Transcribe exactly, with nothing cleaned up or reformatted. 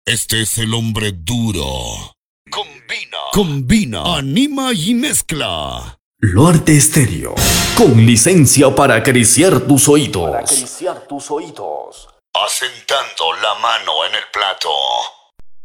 Este es el hombre duro. Combina, combina, anima y mezcla. Luarte Estéreo, con licencia para acariciar tus oídos. Para acariciar tus oídos. Asentando la mano en el plato.